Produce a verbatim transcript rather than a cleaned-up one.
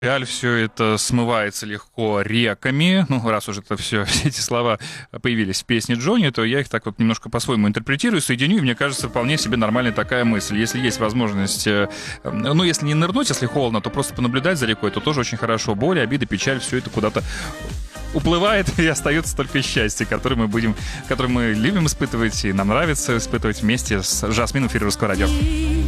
Печаль, все это смывается легко реками. Ну, раз уже это все, все эти слова появились в песне Джонни, то я их так вот немножко по-своему интерпретирую, соединю, и мне кажется, вполне себе нормальная такая мысль. Если есть возможность, э, ну, если не нырнуть, если холодно, то просто понаблюдать за рекой, то тоже очень хорошо. Боль, обида, печаль, все это куда-то уплывает, и остается только счастье, которое мы будем, которое мы любим испытывать, и нам нравится испытывать вместе с Жасмином в эфире Русского радио.